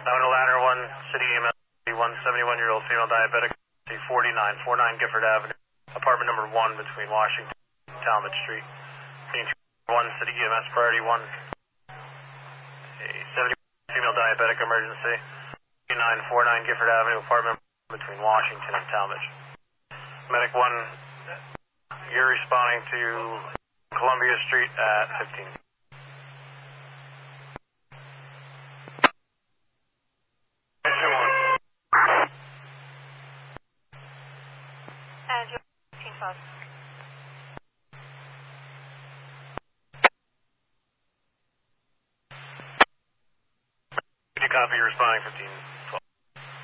Now to ladder 1, City EMS, 171-year-old female diabetic, 49 Gifford Avenue, apartment number 1 between Washington and Talmadge Street. 1, City EMS, priority 1. A 70 female diabetic emergency, 49 Gifford Avenue, apartment between Washington and Talmadge. Medic 1, you're responding to Columbia Street at 15. Did you copy? You're responding 15.